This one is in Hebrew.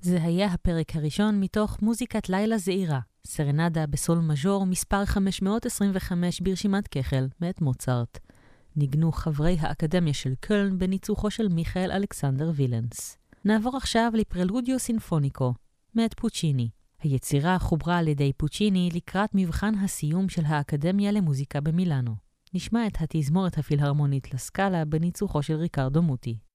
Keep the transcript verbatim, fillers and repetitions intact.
זה היה הפרק הראשון מתוך מוזיקת לילה זעירה, סרנדה בסול מז'ור מספר חמש מאות עשרים וחמש ברשימת כחל מאת מוצרט. ניגנו חברי האקדמיה של קולן בניצוחו של מיכאל אלכסנדר וילנס. נעבור עכשיו לפרלודיו סינפוניקו, מאת פוצ'יני. היצירה חוברה על ידי פוצ'יני לקראת מבחן הסיום של האקדמיה למוזיקה במילאנו. נשמע את התזמורת הפילהרמונית לסקאלה בניצוחו של ריקרדו מוטי.